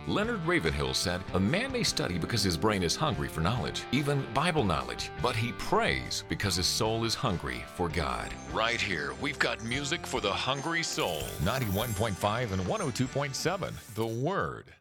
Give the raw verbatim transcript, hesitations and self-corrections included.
Leonard Ravenhill said, "A man may study because his brain is hungry for knowledge, even Bible knowledge, but he prays because his soul is hungry for God." Right here, we've got music for the hungry soul. ninety-one point five and one oh two point seven, The Word.